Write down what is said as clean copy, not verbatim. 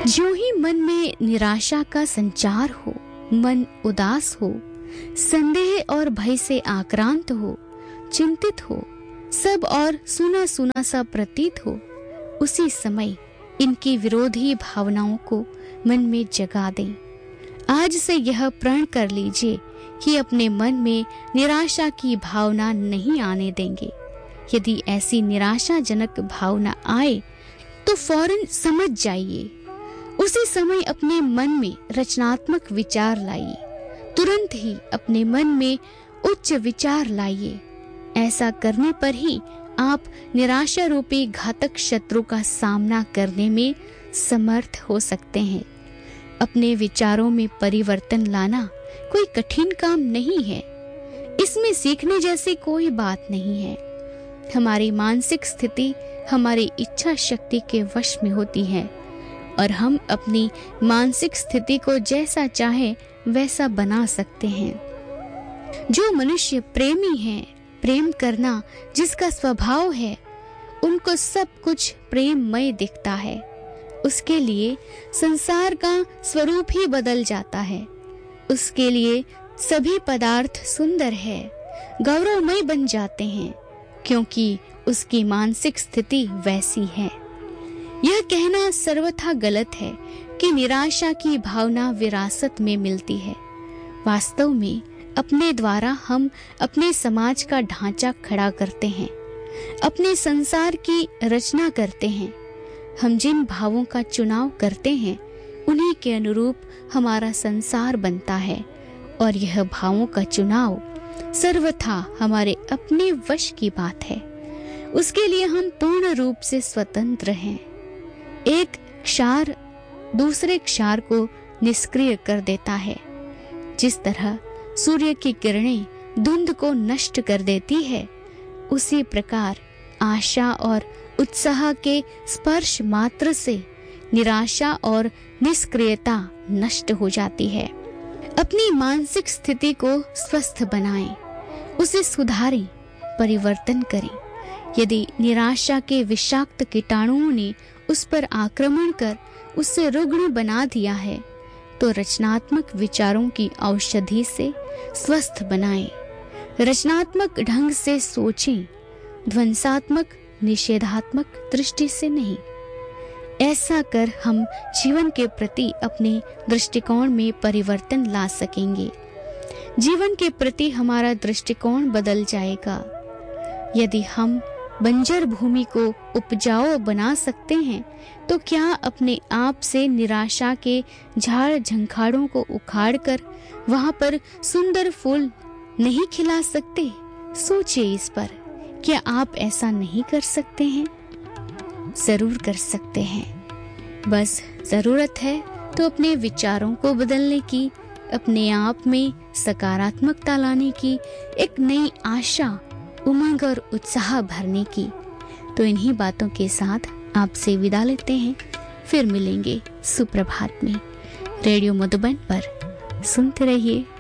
जो ही मन में निराशा का संचार हो, मन उदास हो, संदेह और भय से आक्रांत हो, चिंतित हो, सब और सूना सूना सा प्रतीत हो, उसी समय इनकी विरोधी भावनाओं को मन में जगा दें। आज से यह प्रण कर लीजिए कि अपने मन में निराशा की भावना नहीं आने देंगे। यदि ऐसी निराशाजनक भावना आए तो फौरन समझ जाइए। उसी समय अपने मन में रचनात्मक विचार लाइए। तुरंत ही अपने मन में उच्च विचार लाइए। ऐसा करने पर ही आप निराशा रूपी घातक शत्रु का सामना करने में समर्थ हो सकते हैं। अपने विचारों में परिवर्तन लाना कोई कठिन काम नहीं है। इसमें सीखने जैसी कोई बात नहीं है। हमारी मानसिक स्थिति हमारी इच्छा शक्ति के वश में होती है और हम अपनी मानसिक स्थिति को जैसा चाहे वैसा बना सकते हैं। जो मनुष्य प्रेमी है, प्रेम करना जिसका स्वभाव है, उनको सब कुछ प्रेममय दिखता है। उसके लिए संसार का स्वरूप ही बदल जाता है। उसके लिए सभी पदार्थ सुंदर है, गौरवमय बन जाते हैं, क्योंकि उसकी मानसिक स्थिति वैसी है। यह कहना सर्वथा गलत है कि निराशा की भावना विरासत में मिलती है। वास्तव में अपने द्वारा हम अपने समाज का ढांचा खड़ा करते हैं, अपने संसार की रचना करते हैं। हम जिन भावों का चुनाव करते हैं उन्हीं के अनुरूप हमारा संसार बनता है और यह भावों का चुनाव सर्वथा हमारे अपने वश की बात है। उसके लिए हम पूर्ण रूप से स्वतंत्र हैं। एक क्षार दूसरे क्षार को निष्क्रिय कर देता है। जिस तरह सूर्य की किरणें धुंध को नष्ट कर देती है, उसी प्रकार आशा और उत्साह के स्पर्श मात्र से निराशा और निष्क्रियता नष्ट हो जाती है। अपनी मानसिक स्थिति को स्वस्थ बनाएं, उसे सुधारें, परिवर्तन करें। यदि निराशा के विषाक्त कीटाणुओं ने उस पर आक्रमण कर उसे रुग्ण बना दिया है, तो रचनात्मक विचारों की औषधि से स्वस्थ बनाएं। रचनात्मक ढंग से सोचें, ध्वंसात्मक निषेधात्मक दृष्टि से नहीं। ऐसा कर हम जीवन के प्रति अपने दृष्टिकोण में परिवर्तन ला सकेंगे। जीवन के प्रति हमारा दृष्टिकोण बदल जाएगा। यदि हम बंजर भूमि को उपजाऊ बना सकते हैं, तो क्या अपने आप से निराशा के झाड़ झंखाड़ों को उखाड़कर वहां पर सुंदर फूल नहीं खिला सकते? सोचिए इस पर। क्या आप ऐसा नहीं कर सकते हैं? जरूर कर सकते हैं। बस जरूरत है तो अपने विचारों को बदलने की, अपने आप में सकारात्मकता लाने की, एक नई आशा, उमंग और उत्साह भरने की। तो इन्हीं बातों के साथ आपसे विदा लेते हैं। फिर मिलेंगे सुप्रभात में। रेडियो मधुबन पर सुनते रहिए